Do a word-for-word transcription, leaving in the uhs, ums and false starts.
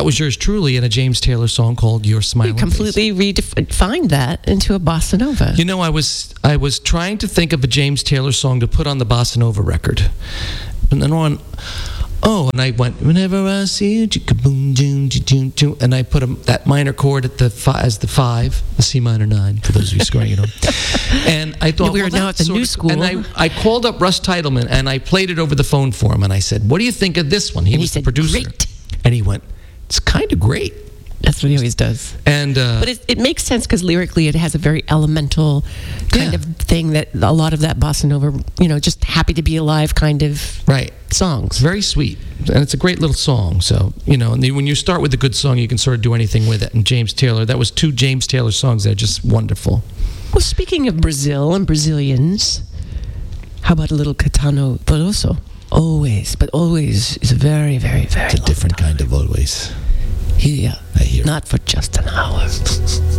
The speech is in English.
That was yours truly in a James Taylor song called Your Smiling You completely redefined that into a bossa nova. You know, I was I was trying to think of a James Taylor song to put on the bossa nova record, and then on, oh, and I went, whenever I see you, chicka-boom, joom, joom, joom, and I put a, that minor chord at the fi- as the five, the C minor nine, for those of you scoring it on. And I thought, We are well, now at the sort new of- school. And I, I called up Russ Titleman, and I played it over the phone for him, and I said, what do you think of this one? He And he was the said, producer. "Great." And he went, it's kind of great. That's what he always does. And uh, But it, it makes sense because lyrically it has a very elemental kind Yeah. of thing that a lot of that bossa nova, you know, just happy to be alive kind of right. songs. It's very sweet, and it's a great little song. So, you know, and the, when you start with a good song, you can sort of do anything with it. And James Taylor, that was two James Taylor songs that are just wonderful. Well, speaking of Brazil and Brazilians, how about a little Caetano Veloso? Always, but always is a very, very, very It's a different kind of always. Here, I hear it. not for just an hour.